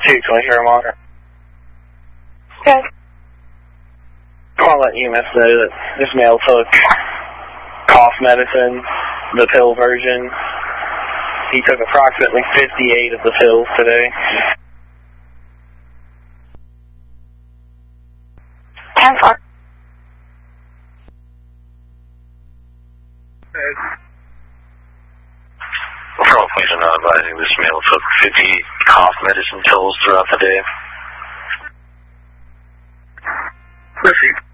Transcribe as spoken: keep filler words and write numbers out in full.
two twenty Sherman. Okay. I'll let U M S know that this male took cough medicine, the pill version. He took approximately fifty-eight of the pills today. ten four. Patrol police are not advising this male took fifty cough medicine pills throughout the day. Proceed.